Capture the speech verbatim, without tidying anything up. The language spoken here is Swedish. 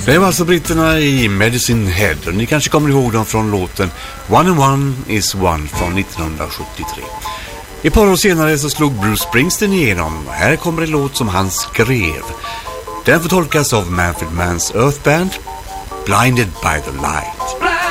Det var alltså britterna i Medicine Head, och ni kanske kommer ihåg dem från låten One and One is One från nittonhundrasjuttiotre. Ett par år senare så slog Bruce Springsteen igenom. Här kommer en låt som han skrev. Den får tolkas av Manfred Manns Earth Band, Blinded by the Light.